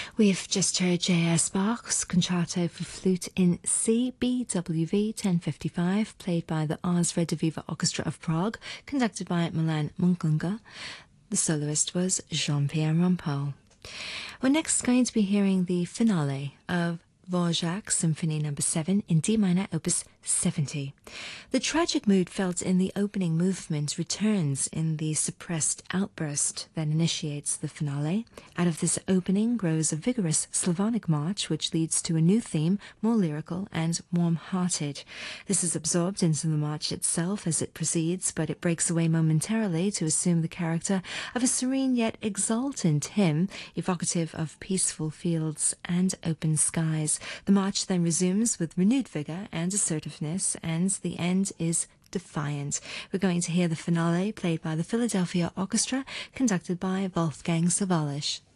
We've just heard J.S. Bach's Concerto for Flute in C, BWV 1055, played by the Ars Rediviva Orchestra of Prague, conducted by Milan Munkunga. The soloist was Jean-Pierre Rampal. We're next going to be hearing the finale of Dvorak's Symphony No. 7 in D minor, opus 70. The tragic mood felt in the opening movement returns in the suppressed outburst that initiates the finale. Out of this opening grows a vigorous Slavonic march, which leads to a new theme, more lyrical and warm-hearted. This is absorbed into the march itself as it proceeds, but it breaks away momentarily to assume the character of a serene yet exultant hymn, evocative of peaceful fields and open skies. The march then resumes with renewed vigor and assertiveness, and the end is defiant. We're going to hear the finale played by the Philadelphia Orchestra, conducted by Wolfgang Sawallisch.